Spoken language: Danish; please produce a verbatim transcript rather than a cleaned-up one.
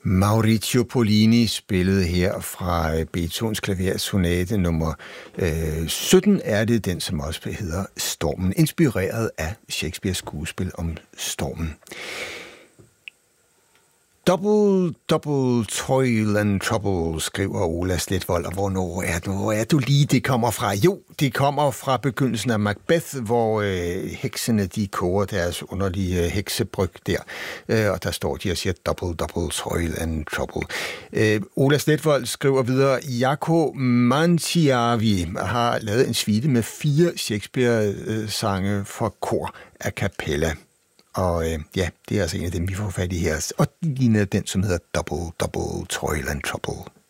Maurizio Pollini spillede her fra Beethovens klaversonate nummer øh, sytten, er det den, som også hedder Stormen, inspireret af Shakespeares skuespil om stormen. Double, double toil and trouble, skriver Ola Sletvold, og hvornår er, du, hvor er du lige, det kommer fra? Jo, det kommer fra begyndelsen af Macbeth, hvor øh, heksene, de koger deres underlige øh, heksebryg der, øh, og der står de og siger double, double toil and trouble. Øh, Ola Sletvold skriver videre, Jaakko Mantiavi har lavet en suite med fire Shakespeare-sange for kor a cappella. Og øh, ja, det er altså en af dem, vi får fat i her. Og den ligner den, som hedder Double, Double Toil and Trouble.